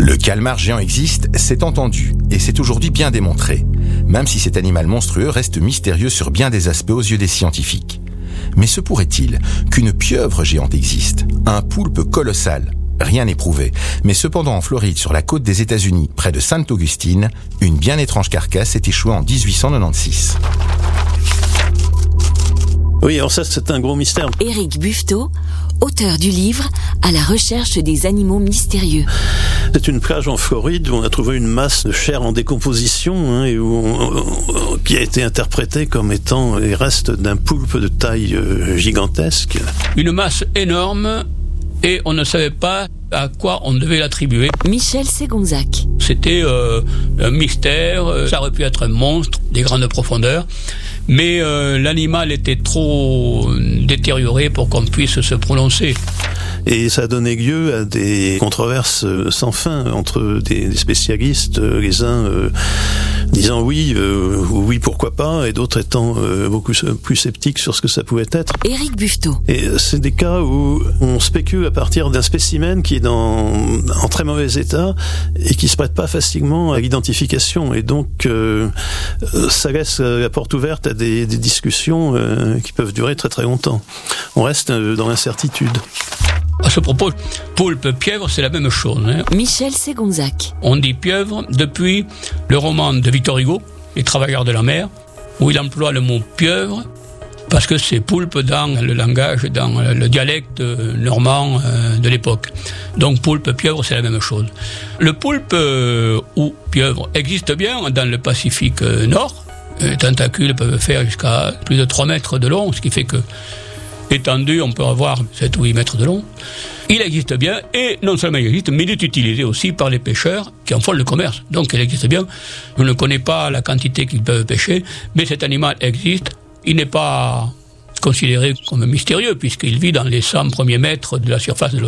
Le calmar géant existe, c'est entendu, et c'est aujourd'hui bien démontré, même si cet animal monstrueux reste mystérieux sur bien des aspects aux yeux des scientifiques. Mais se pourrait-il qu'une pieuvre géante existe, un poulpe colossal? Rien n'est prouvé, mais cependant en Floride, sur la côte des États-Unis, près de Sainte-Augustine, une bien étrange carcasse est échouée en 1896. Oui, alors ça, c'est un gros mystère. Éric Buffetot, auteur du livre « À la recherche des animaux mystérieux ». C'est une plage en Floride où on a trouvé une masse de chair en décomposition et qui a été interprétée comme étant les restes d'un poulpe de taille gigantesque. Une masse énorme et on ne savait pas à quoi on devait l'attribuer. Michel Ségonzac. C'était un mystère, ça aurait pu être un monstre des grandes profondeurs, mais l'animal était trop détérioré pour qu'on puisse se prononcer. Et ça a donné lieu à des controverses sans fin entre des spécialistes, les uns disant oui, oui pourquoi pas, et d'autres étant beaucoup plus sceptiques sur ce que ça pouvait être. Éric Buffetot. Et c'est des cas où on spécule à partir d'un spécimen qui est en très mauvais état et qui se prête pas facilement à l'identification. Et donc ça laisse la porte ouverte à des discussions qui peuvent durer très très longtemps. On reste dans l'incertitude. À ce propos, poulpe, pieuvre, c'est la même chose. Michel Ségonzac. On dit pieuvre depuis le roman de Victor Hugo, Les Travailleurs de la mer, où il emploie le mot pieuvre, parce que c'est poulpe dans le langage, dans le dialecte normand de l'époque. Donc poulpe, pieuvre, c'est la même chose. Le poulpe ou pieuvre existe bien dans le Pacifique Nord. Les tentacules peuvent faire jusqu'à plus de 3 mètres de long, ce qui fait que étendu, on peut avoir 7 ou 8 mètres de long. Il existe bien, et non seulement il existe, mais il est utilisé aussi par les pêcheurs qui en font le commerce. Donc il existe bien. Je ne connais pas la quantité qu'ils peuvent pêcher, mais cet animal existe. Il n'est pas considéré comme mystérieux, puisqu'il vit dans les 100 premiers mètres de la surface de l'océan.